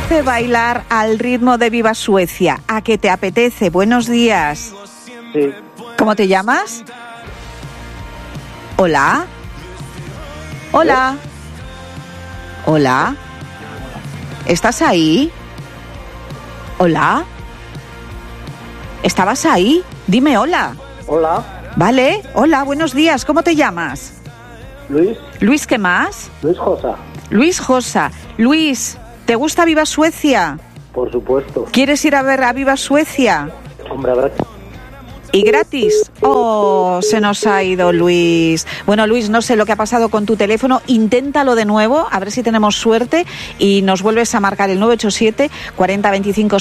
apetece bailar al ritmo de Viva Suecia? ¿A qué te apetece? Buenos días. Sí. ¿Cómo te llamas? Hola. Hola. Hola. ¿Estás ahí? Hola. ¿Estabas ahí? Dime hola. Hola. Vale. Hola, buenos días. ¿Cómo te llamas? Luis. Luis, ¿qué más? Luis Josa. Luis Josa. Luis, ¿te gusta Viva Suecia? Por supuesto. ¿Quieres ir a ver a Viva Suecia? Hombre, a ver. ¿Y gratis? Oh, se nos ha ido Luis. Bueno, Luis, no sé lo que ha pasado con tu teléfono. Inténtalo de nuevo, a ver si tenemos suerte y nos vuelves a marcar el 987 40 25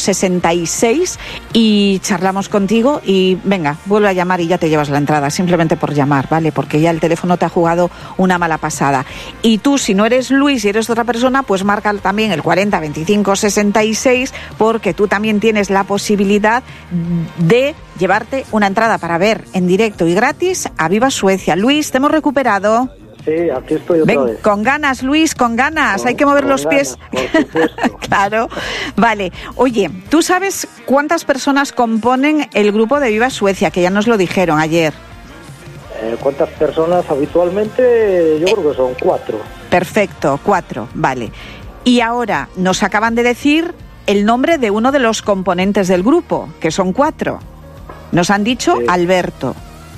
66 y charlamos contigo y venga, vuelve a llamar y ya te llevas la entrada, simplemente por llamar, ¿vale? Porque ya el teléfono te ha jugado una mala pasada. Y tú, si no eres Luis y eres otra persona, pues marca también el 40 25 66 porque tú también tienes la posibilidad de llevarte una entrada para ver en directo y gratis a Viva Suecia. Luis, ¿te hemos recuperado? Sí, aquí estoy otra vez. Con ganas, Luis, con ganas. Hay que mover los pies. Por supuesto. Claro. Vale. Oye, ¿tú sabes cuántas personas componen el grupo de Viva Suecia? Que ya nos lo dijeron ayer. ¿Cuántas personas habitualmente? Yo creo que son 4. Perfecto, 4. Vale. Y ahora nos acaban de decir el nombre de uno de los componentes del grupo, que son 4. Nos han dicho sí. Alberto.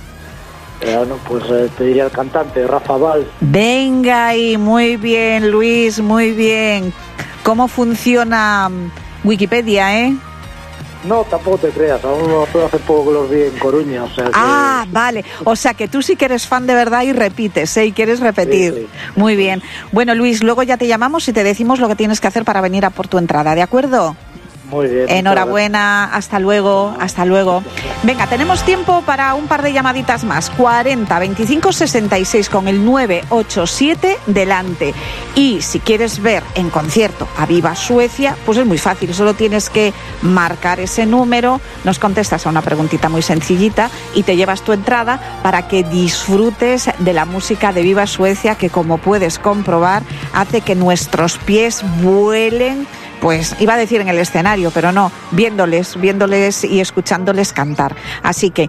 Bueno, pues te diría el cantante, Rafa Val. Venga ahí, muy bien, Luis, muy bien. ¿Cómo funciona Wikipedia, No, tampoco te creas, aún hace poco que los vi en Coruña, o sea que... Ah, vale, o sea que tú sí que eres fan de verdad y repites, y quieres repetir. Sí. Muy bien. Bueno, Luis, luego ya te llamamos y te decimos lo que tienes que hacer para venir a por tu entrada, ¿de acuerdo? Muy bien. Enhorabuena, hasta luego, hasta luego. Venga, tenemos tiempo para un par de llamaditas más. 40 25 66 con el 987 delante. Y si quieres ver en concierto a Viva Suecia, pues es muy fácil, solo tienes que marcar ese número, nos contestas a una preguntita muy sencillita y te llevas tu entrada para que disfrutes de la música de Viva Suecia, que como puedes comprobar hace que nuestros pies vuelen. Pues iba a decir en el escenario, pero no, viéndoles y escuchándoles cantar. Así que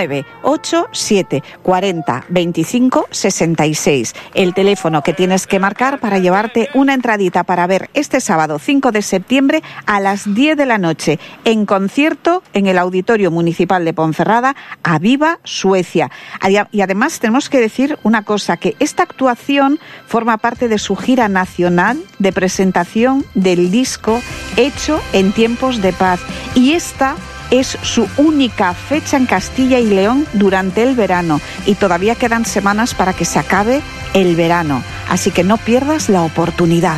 987 40 25 66, el teléfono que tienes que marcar para llevarte una entradita para ver este sábado 5 de septiembre a las 10 de la noche en concierto en el Auditorio Municipal de Ponferrada a Viva Suecia. Y además tenemos que decir una cosa, que esta actuación forma parte de su gira nacional de presentación del disco Hecho en tiempos de paz, y esta es su única fecha en Castilla y León durante el verano, y todavía quedan semanas para que se acabe el verano, así que no pierdas la oportunidad.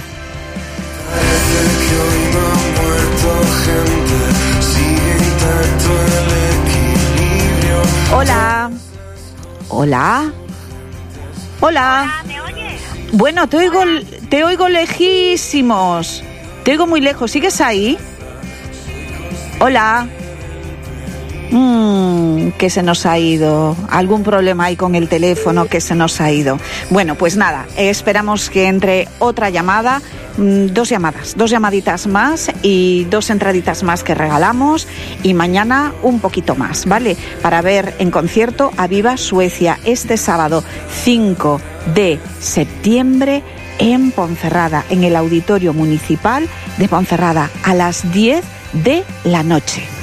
Hola. Hola. Hola. ¿Me oyes? Bueno, te oigo lejísimos. Te oigo muy lejos. ¿Sigues ahí? Hola. Que se nos ha ido. Algún problema hay con el teléfono que se nos ha ido. Bueno, pues nada, esperamos que entre otra llamada, 2 llamaditas más y 2 entraditas más que regalamos, y mañana un poquito más, ¿vale? Para ver en concierto a Viva Suecia este sábado 5 de septiembre en Ponferrada, en el Auditorio Municipal de Ponferrada, a las 10 de la noche.